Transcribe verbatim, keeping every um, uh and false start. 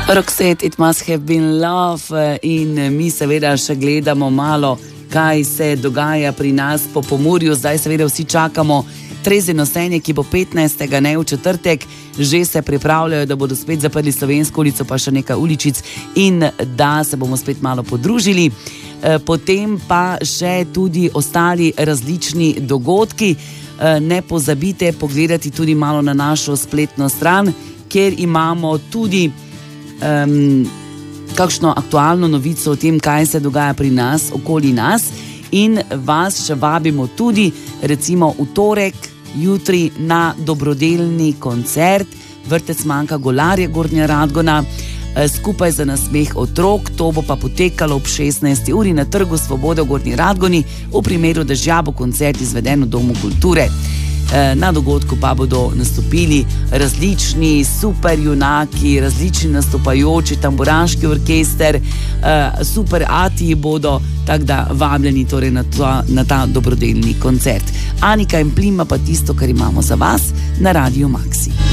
Roxette, It Must Have Been Love, in mi seveda še gledamo malo, kaj se dogaja pri nas po Pomurju. Zdaj seveda vsi čakamo trezno nosenje, ki bo petnajstega, ne v četrtek. Že se pripravljajo, da bodo spet zaprli Slovensko ulico, pa še nekaj uličic, in da se bomo spet malo podružili. Potem pa še tudi ostali različni dogodki. Ne pozabite pogledati tudi malo na našo spletno stran, kjer imamo tudi Um, kakšno aktualno novico o tem, kaj se dogaja pri nas, okoli nas, in vas še vabimo tudi recimo v torek, jutri na dobrodelni koncert Vrtec Manka Golarje Gornja Radgona skupaj za nasmeh otrok. To bo pa potekalo ob šestnajsti uri na Trgu Svobode v Gornji Radgoni. V primeru dežja bo koncert izveden v Domu kulture. Na dogodku pa bodo nastopili različni super junaki, različni nastopajoči, tamburaški orkester, super atiji bodo, tako da vabljeni torej na, ta, na ta dobrodelni koncert. Anika in Plima pa tisto, kar imamo za vas na Radiu Maxi.